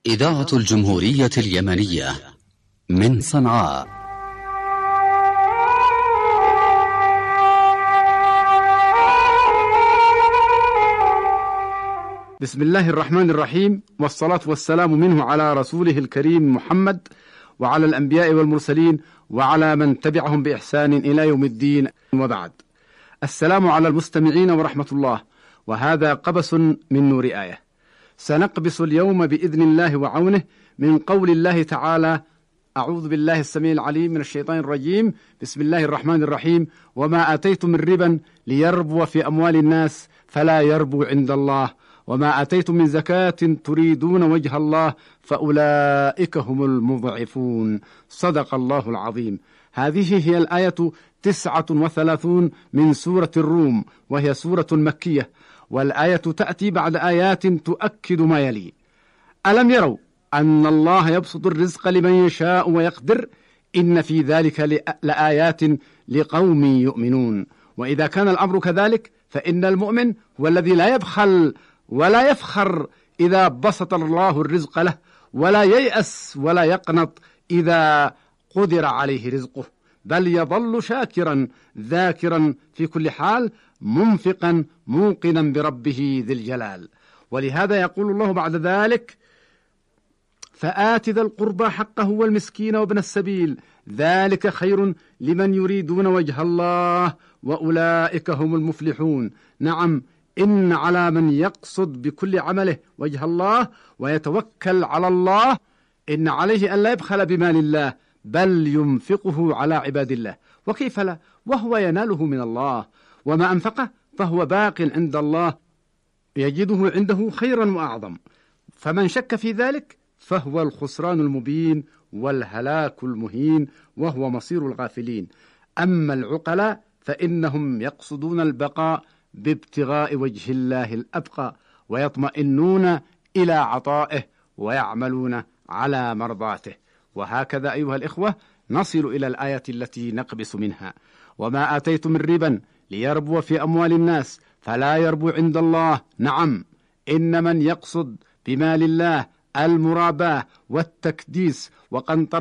إذاعة الجمهورية اليمنية من صنعاء. بسم الله الرحمن الرحيم، والصلاة والسلام منه على رسوله الكريم محمد، وعلى الأنبياء والمرسلين، وعلى من تبعهم بإحسان إلى يوم الدين، وبعد. السلام على المستمعين ورحمة الله، وهذا قبس من نور آية. سنقبس اليوم بإذن الله وعونه من قول الله تعالى: أعوذ بالله السميع العليم من الشيطان الرجيم، بسم الله الرحمن الرحيم: وما آتيتم من ربا ليربو في أموال الناس فلا يربو عند الله، وما آتيتم من زكاة تريدون وجه الله فأولئك هم المضعفون. صدق الله العظيم. هذه هي الآية 39 من سورة الروم، وهي سورة مكية، والآية تأتي بعد آيات تؤكد ما يلي: ألم يروا أن الله يبسط الرزق لمن يشاء ويقدر، إن في ذلك لآيات لقوم يؤمنون. وإذا كان الأمر كذلك فإن المؤمن هو الذي لا يبخل ولا يفخر إذا بسط الله الرزق له، ولا ييأس ولا يقنط إذا قدر عليه رزقه، بل يظل شاكرا ذاكرا في كل حال، منفقا موقنا بربه ذي الجلال. ولهذا يقول الله بعد ذلك: فآت ذا القربى حقه والمسكين وابن السبيل، ذلك خير لمن يريدون وجه الله وأولئك هم المفلحون. نعم، إن على من يقصد بكل عمله وجه الله ويتوكل على الله، إن عليه أن لا يبخل بمال الله، بل ينفقه على عباد الله. وكيف لا وهو يناله من الله، وما أنفقه فهو باق عند الله، يجده عنده خيرا وأعظم. فمن شك في ذلك فهو الخسران المبين والهلاك المهين، وهو مصير الغافلين. أما العقلاء فإنهم يقصدون البقاء بابتغاء وجه الله الأبقى، ويطمئنون إلى عطائه ويعملون على مرضاته. وهكذا أيها الإخوة نصل إلى الآية التي نقبس منها: وما آتيتم من ربا ليربو في أموال الناس فلا يربو عند الله. نعم، إن من يقصد بمال الله المراباة والتكديس وقنطرة